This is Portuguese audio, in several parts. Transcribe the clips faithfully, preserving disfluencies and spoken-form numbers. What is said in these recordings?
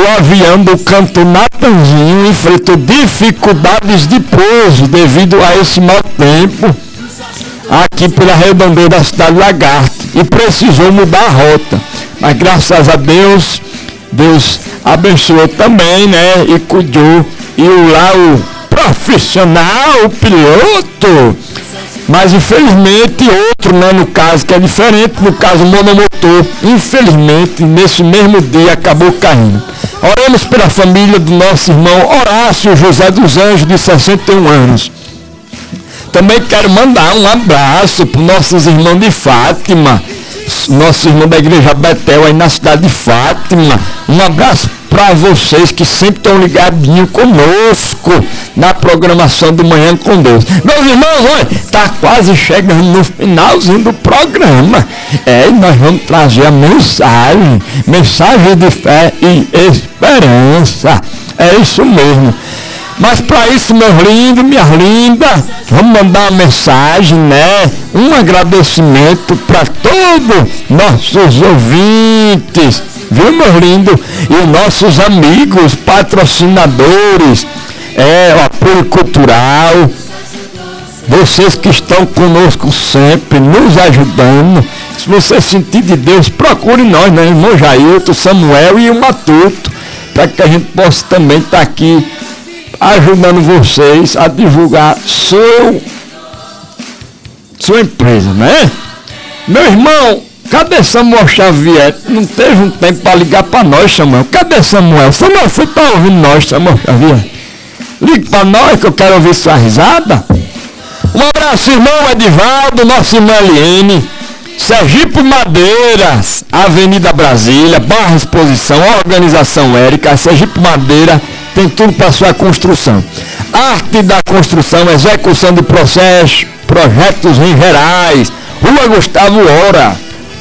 o avião do cantor Natanzinho enfrentou dificuldades de pouso devido a esse mau tempo aqui pela redondeza da cidade de Lagarto e precisou mudar a rota. Mas graças a Deus, Deus abençoou também, né? E cuidou. E o lá o profissional, o piloto. Mas infelizmente outro, né, no caso, que é diferente, no caso o monomotor, infelizmente nesse mesmo dia acabou caindo. Oremos pela família do nosso irmão Horácio José dos Anjos, de sessenta e um anos. Também quero mandar um abraço para os nossos irmãos de Fátima, nosso irmão da igreja Betel aí na cidade de Fátima. Um abraço para vocês que sempre estão ligadinhos conosco na programação do Manhã com Deus. Meus irmãos, olha, está quase chegando no finalzinho do programa. É, e nós vamos trazer a mensagem, mensagem de fé e esperança. É isso mesmo. Mas para isso, meus lindos, minhas lindas, vamos mandar uma mensagem, né? Um agradecimento para todos nossos ouvintes, viu, meus lindos? E os nossos amigos, patrocinadores, é, o apoio cultural, vocês que estão conosco sempre, nos ajudando. Se você sentir de Deus, procure nós, né? Irmão Jailton, Samuel e o Matuto, para que a gente possa também estar tá aqui ajudando vocês a divulgar seu, sua empresa, né? Meu irmão, cadê Samuel Xavier? Não teve um tempo para ligar para nós, Samuel. Cadê Samuel? Samuel, você está ouvindo nós, Samuel Xavier? Ligue para nós que eu quero ouvir sua risada. Um abraço, irmão Edivaldo, nosso irmão Eliene, Sergipe Madeiras, Avenida Brasília, Barra Exposição, Organização Érica, Sergipe Madeira, tem tudo para sua construção. Arte da construção, execução de processos, projetos em gerais. Rua Gustavo Hora.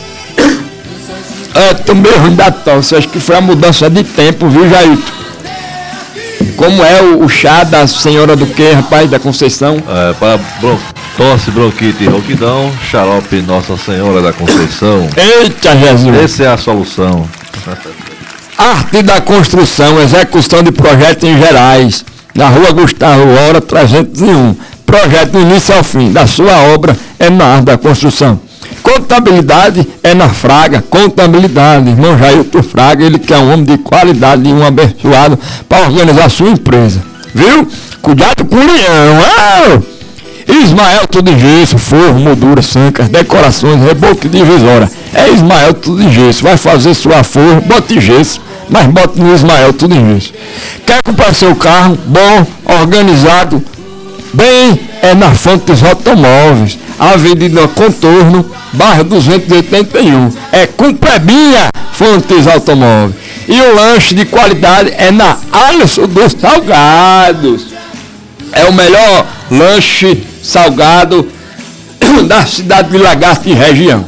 É, tô meio ruim da tosse, acho que foi a mudança de tempo, viu, Jailton? Como é o, o chá da senhora do quê, rapaz, da Conceição? É, para bron- tosse, bronquite e rouquidão, xarope Nossa Senhora da Conceição. Eita, Jesus! Essa é a solução. Arte da construção, execução de projetos em gerais, na Rua Gustavo Hora, trezentos e um. Projeto do início ao fim da sua obra é na arte da construção. Contabilidade é na Fraga, contabilidade. Irmão Jailton Fraga, ele que é um homem de qualidade e um abençoado para organizar a sua empresa. Viu? Cuidado com o leão. Oh! Ismael tudo em gesso, forro, moldura, sancas, decorações, reboque divisória. É Ismael tudo em gesso. Vai fazer sua forro, bote gesso, mas bote no Ismael tudo em gesso. Quer comprar seu carro bom, organizado, bem, é na Fontes Automóveis, Avenida Contorno, bairro duzentos e oitenta e um. É com Pebinha Fontes Automóveis. E o lanche de qualidade é na Alisson dos Salgados. É o melhor lanche salgado da cidade de Lagarto e região.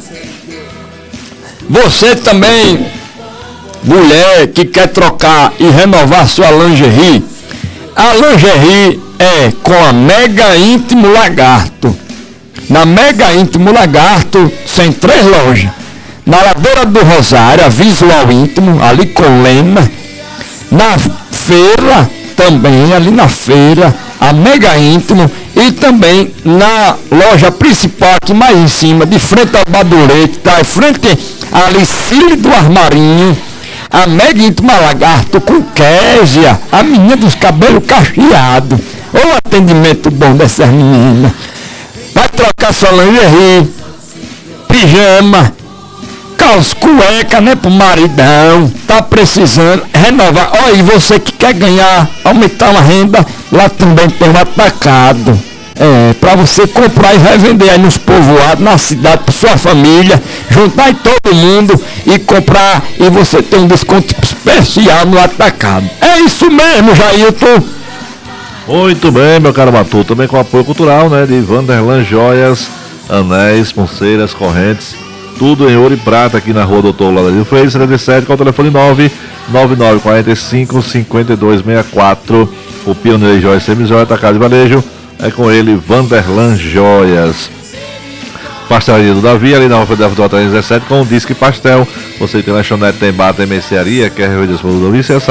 Você também, mulher que quer trocar e renovar sua lingerie, a lingerie é com a Mega Íntimo Lagarto. Na Mega Íntimo Lagarto, tem três lojas. Na Ladeira do Rosário, a Visual Íntimo, ali com Lena. Na feira, também, ali na feira, a Mega Íntimo. E também na loja principal, aqui mais em cima, de frente ao Badurete, tá? Em frente à Licílio do Armarinho, a Mega Íntima Lagarto com Késia, a menina dos cabelos cacheados. Ô atendimento bom dessas meninas. Vai trocar sua lingerie, pijama, calça, cueca, né, pro maridão. Tá precisando renovar. Ó, e você que quer ganhar, aumentar uma renda, lá também tem um atacado. É, para você comprar e revender aí nos povoados, na cidade, para sua família, juntar em todo mundo e comprar, e você tem um desconto especial no atacado. É isso mesmo, Jailton. Muito bem, meu caro Matu, também com apoio cultural, né, de Vanderlan Joias, anéis, pulseiras, correntes, tudo em ouro e prata aqui na rua Doutor Ladarino Freire, setenta e sete, com o telefone nove nove nove quatro cinco cinco dois seis quatro. O Pioneiro Joias Semijoia, Atacado e Varejo, é com ele, Vanderlan Joias. Pastelaria do Davi, ali na rua Federal trezentos e dezessete, com o Disque Pastel. Você tem lanchonete, tem bar, tem mercearia, quer rever as produtos do Davi,